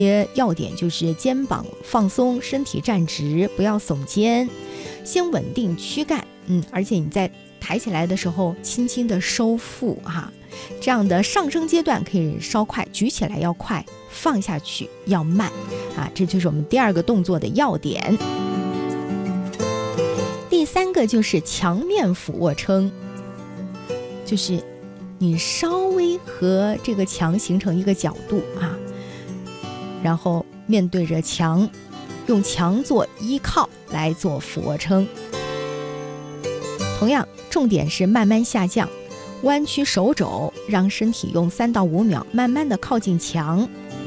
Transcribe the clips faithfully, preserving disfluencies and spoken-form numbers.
些要点就是肩膀放松，身体站直，不要耸肩，先稳定躯干，嗯，而且你在抬起来的时候轻轻的收腹哈，这样的上升阶段可以稍快，举起来要快，放下去要慢啊，这就是我们第二个动作的要点。第三个就是墙面俯卧撑，就是你稍微和这个墙形成一个角度啊，然后面对着墙，用墙做依靠来做俯卧撑。同样，重点是慢慢下降，弯曲手肘，让身体用三到五秒慢慢的靠近墙。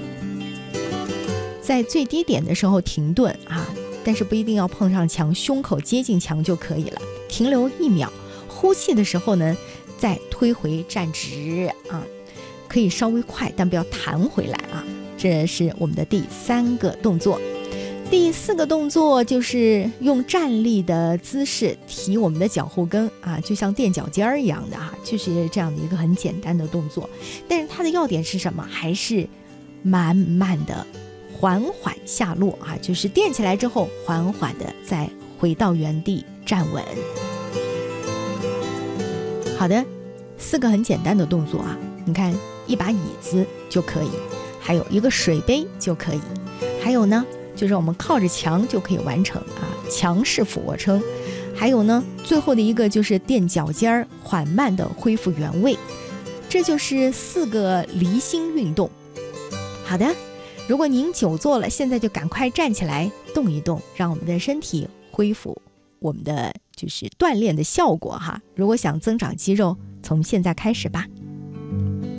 在最低点的时候停顿啊，但是不一定要碰上墙，胸口接近墙就可以了。停留一秒，呼气的时候呢，再推回站直啊，可以稍微快，但不要弹回来啊。这是我们的第三个动作。第四个动作就是用站立的姿势提我们的脚后跟啊，就像垫脚尖儿一样的啊，就是这样的一个很简单的动作。但是它的要点是什么？还是慢慢的缓缓下落啊，就是垫起来之后缓缓的再回到原地站稳。好的，四个很简单的动作啊，你看一把椅子就可以，还有一个水杯就可以，还有呢就是我们靠着墙就可以完成啊，墙式俯卧撑。还有呢，最后的一个就是垫脚尖儿，缓慢的恢复原位。这就是四个离心运动。好的，如果您久坐了，现在就赶快站起来动一动，让我们的身体恢复我们的就是锻炼的效果哈。如果想增长肌肉，从现在开始吧。